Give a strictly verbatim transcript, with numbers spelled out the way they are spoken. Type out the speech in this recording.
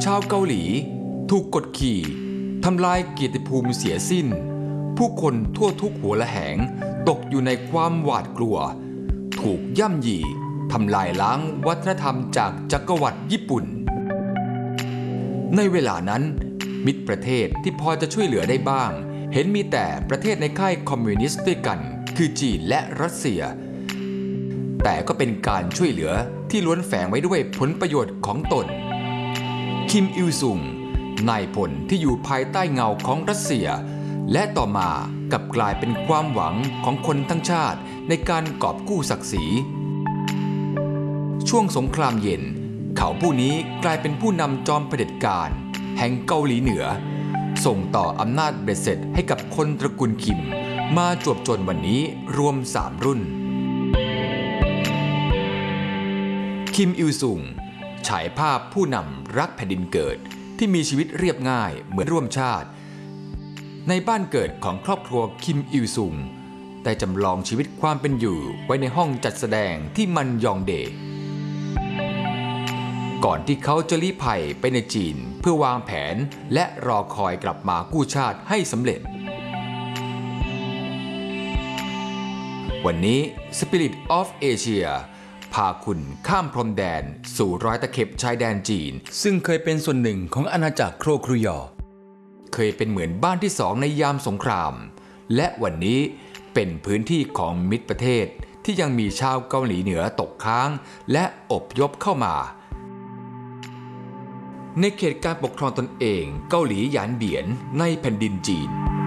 ชาวเกาหลีถูกกดขี่ทำลายเกียรติภูมิเสียสิ้นผู้คนทั่วทุกหัวละแหงตกอยู่ในความหวาดกลัวถูกย่ำยีทำลายล้างวัฒนธรรมจากจักรวรรดิญี่ปุ่นในเวลานั้นมิตรประเทศที่พอจะช่วยเหลือได้บ้างเห็นมีแต่ประเทศในค่ายคอมมิวนิสต์ด้วยกันคือจีนและรัสเซียแต่ก็เป็นการช่วยเหลือที่ล้วนแฝงไว้ด้วยผลประโยชน์ของตนคิมอิลซุงนายพลที่อยู่ภายใต้เงาของรัสเซียและต่อมากลับกลายเป็นความหวังของคนทั้งชาติในการกอบกู้ศักดิ์ศรีช่วงสงครามเย็นเขาผู้นี้กลายเป็นผู้นำจอมเผด็จการแห่งเกาหลีเหนือส่งต่ออำนาจเบ็ดเสร็จให้กับคนตระกูลคิมมาจวบจนวันนี้รวมสามรุ่นคิมอิลซุงฉายภาพผู้นำรักแผ่นดินเกิดที่มีชีวิตเรียบง่ายเหมือนร่วมชาติในบ้านเกิดของครอบครัวคิมอิลซุงได้จำลองชีวิตความเป็นอยู่ไว้ในห้องจัดแสดงที่มันยองเดก่อนที่เขาจะลี้ภัยไปในจีนเพื่อวางแผนและรอคอยกลับมากู้ชาติให้สำเร็จวันนี้ Spirit of Asia พาคุณข้ามพรมแดนสู่รอยตะเข็บชายแดนจีนซึ่งเคยเป็นส่วนหนึ่งของอาณาจักรโครครุยอเคยเป็นเหมือนบ้านที่สองในยามสงครามและวันนี้เป็นพื้นที่ของมิตรประเทศที่ยังมีชาวเกาหลีเหนือตกค้างและอพยพเข้ามาในเขตการปกครองตนเองเกาหลีหยานเบียนในแผ่นดินจีน